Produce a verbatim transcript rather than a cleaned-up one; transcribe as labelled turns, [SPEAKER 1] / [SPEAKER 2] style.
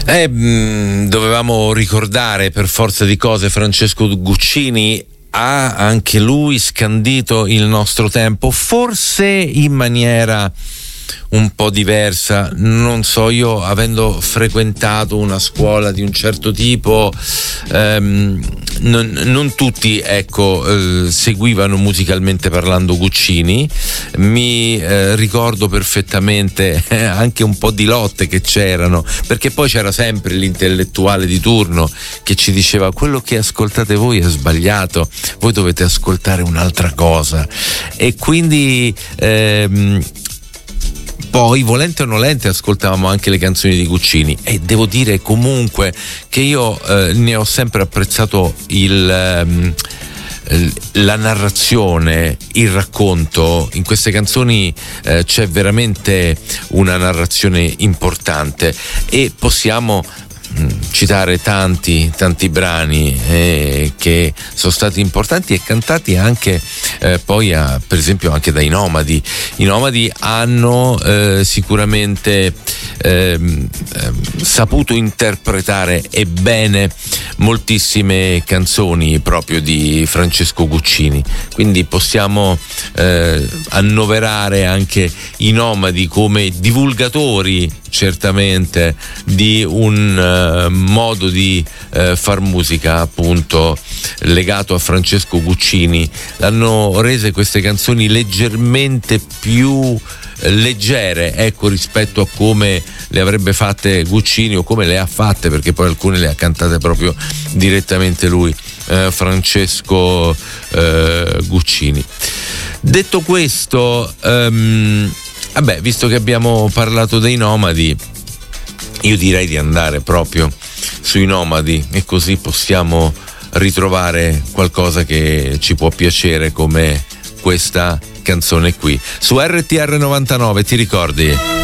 [SPEAKER 1] Eh, mh, dovevamo ricordare per forza di cose Francesco Guccini. Ha anche lui scandito il nostro tempo, forse in maniera un po' diversa, non so, io avendo frequentato una scuola di un certo tipo, ehm, non, non tutti ecco eh, seguivano musicalmente parlando Guccini. Mi eh, ricordo perfettamente eh, anche un po' di lotte che c'erano, perché poi c'era sempre l'intellettuale di turno che ci diceva: quello che ascoltate voi è sbagliato, voi dovete ascoltare un'altra cosa. E quindi ehm, poi, volente o nolente, ascoltavamo anche le canzoni di Guccini, e devo dire comunque che io eh, ne ho sempre apprezzato il, ehm, la narrazione, il racconto. In queste canzoni eh, c'è veramente una narrazione importante, e possiamo citare tanti tanti brani eh, che sono stati importanti e cantati anche eh, poi a, per esempio anche dai Nomadi. I Nomadi hanno eh, sicuramente eh, eh, saputo interpretare e bene moltissime canzoni proprio di Francesco Guccini, quindi possiamo eh, annoverare anche i Nomadi come divulgatori certamente di un uh, modo di uh, far musica appunto legato a Francesco Guccini. L'hanno rese queste canzoni leggermente più leggere, ecco, rispetto a come le avrebbe fatte Guccini o come le ha fatte, perché poi alcune le ha cantate proprio direttamente lui, eh, Francesco eh, Guccini. Detto questo, um, vabbè, visto che abbiamo parlato dei Nomadi, io direi di andare proprio sui Nomadi, e così possiamo ritrovare qualcosa che ci può piacere come questa canzone qui su R T R novantanove, ti ricordi?